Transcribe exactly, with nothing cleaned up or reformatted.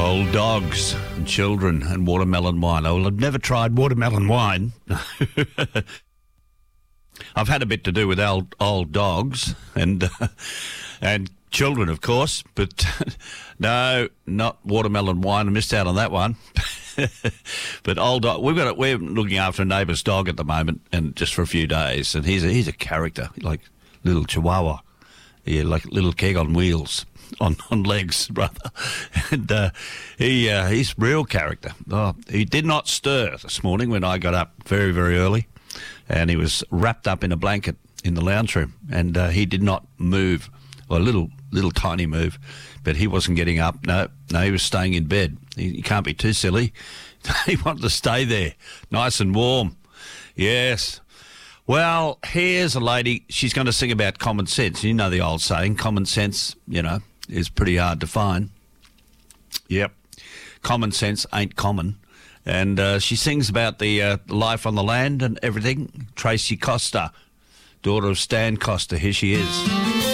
Old dogs and children and watermelon wine. Oh, well, I've never tried watermelon wine. I've had a bit to do with old old dogs and uh, and children, of course, but no, not watermelon wine. I missed out on that one. But old dog, we've got a, we're looking after a neighbour's dog at the moment, and just for a few days, and he's a, he's a character, like little Chihuahua, yeah, like little keg on wheels. On, on legs, brother, and uh, he uh, he's real character. Oh, he did not stir this morning when I got up very very early, and he was wrapped up in a blanket in the lounge room, and uh, he did not move, well, a little little tiny move, but he wasn't getting up. No, no, he was staying in bed. He, he can't be too silly. He wanted to stay there, nice and warm. Yes. Well, here's a lady. She's going to sing about common sense. You know the old saying, common sense, you know, is pretty hard to find. Yep. Common sense ain't common. And uh, she sings about the uh, life on the land and everything. Tracy Costa, daughter of Stan Costa. Here she is.